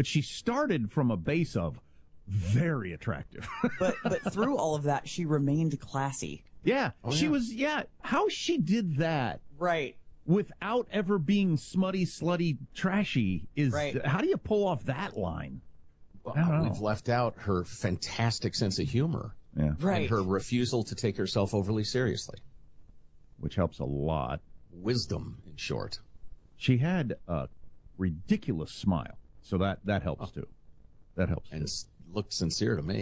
but she started from a base of very attractive. But through all of that, she remained classy. Yeah, she was, how she did that. Right. Without ever being smutty, slutty, trashy is, right. How do you pull off that line? We've left out her fantastic sense of humor. Yeah. Right. And her refusal to take herself overly seriously. Which helps a lot. Wisdom, in short. She had a ridiculous smile, so that helps too. That helps And too. looked sincere to me.